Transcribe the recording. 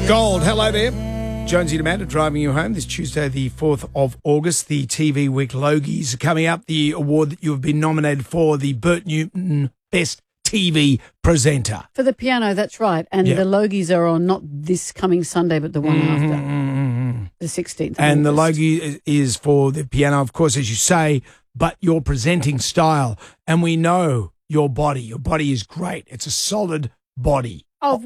Gold, hello there. Jonesy and Amanda driving you home this Tuesday, the 4th of August. The TV Week Logies are coming up. The award that you have been nominated for, the Bert Newton Best TV Presenter. For the piano, that's right. And the Logies are on not this coming Sunday, but the one after, the 16th. And the Logie is for the piano, of course, as you say, but your presenting style. And we know your body. Your body is great. It's a solid body.